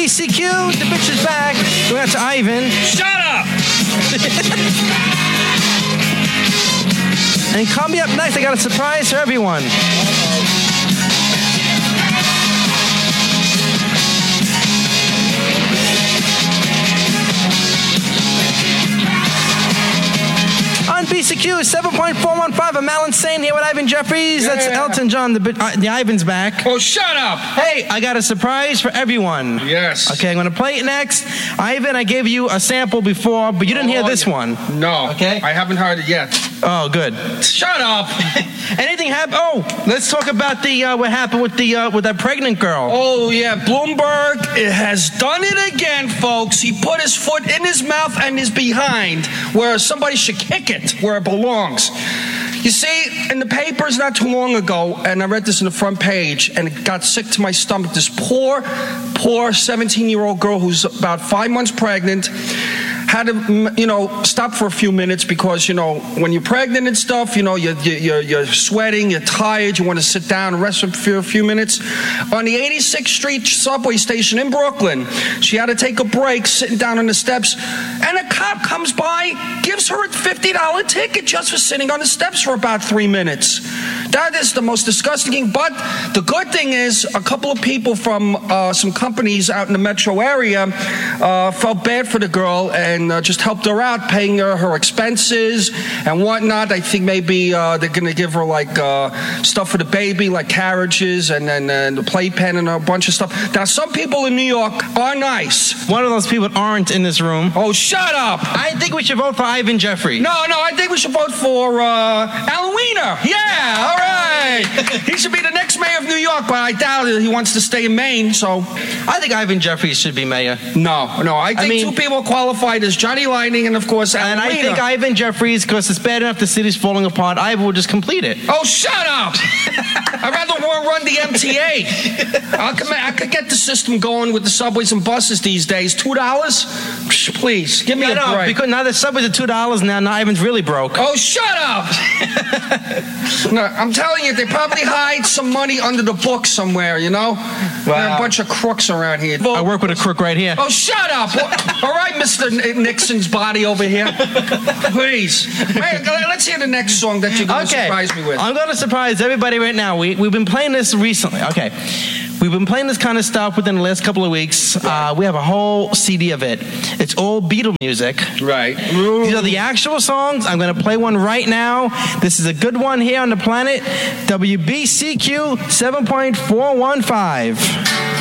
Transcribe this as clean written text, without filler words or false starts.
BCQ, the bitch is back. Going out to Ivan. Shut up! And coming up next, I got a surprise for everyone. On BCQ, 7.415. I'm Alan Sane here with Ivan Jeffries. That's Elton John. The Ivan's back. Oh, shut up! Hey, I got a surprise for everyone. Yes. Okay, I'm going to play it next. Ivan, I gave you a sample before, but you didn't hear this one. No. Okay. I haven't heard it yet. Oh, good. Shut up! Anything happened? Oh, let's talk about what happened with that pregnant girl. Oh, yeah. Bloomberg has done it again, folks. He put his foot in his mouth and his behind where somebody should kick it, where it belongs. You see, in the papers not too long ago, and I read this in the front page, and it got sick to my stomach, this poor 17-year-old girl who's about 5 months pregnant had to, stop for a few minutes because, when you're pregnant and stuff, you're sweating, you're tired, you want to sit down and rest for a few minutes. On the 86th Street subway station in Brooklyn, she had to take a break sitting down on the steps, and a cop comes by, gives her a $50 ticket just for sitting on the steps for about 3 minutes. That is the most disgusting thing. But the good thing is a couple of people from some companies out in the metro area felt bad for the girl and just helped her out, paying her expenses and whatnot. I think maybe they're going to give her stuff for the baby, like carriages and the playpen and a bunch of stuff. Now, some people in New York are nice. One of those people aren't in this room. Oh, shut up! I think we should vote for Ivan Jeffries. No, I think we should vote for Alan Wiener. Yeah, all right. He should be the next mayor of New York, but I doubt it. He wants to stay in Maine, so. I think Ivan Jeffries should be mayor. No. I think two people qualified as Johnny Lightning and, of course, Alan Wiener. I think Ivan Jeffries, because it's bad enough the city's falling apart, Ivan will just complete it. Oh, shut up! I'd rather run the MTA. I could get the system going with the subways and buses these days. $2? Please, give me a break. Because now the subways are $2 now Ivan's really broke. Oh, shut up! No, I'm telling you, they probably hide some money under the book somewhere, Wow. There are a bunch of crooks around here. I work with a crook right here. Oh, shut up! All right, Mr. Nixon's body over here. Please. Hey, let's hear the next song that you're going to surprise me with. I'm going to surprise everybody right now. We've been playing this recently. Okay. We've been playing this kind of stuff within the last couple of weeks. Right. We have a whole CD of it. It's all Beatle music. Right. These are the actual songs. I'm going to play one right now. This is a good one here on the planet. WBCQ 7.415.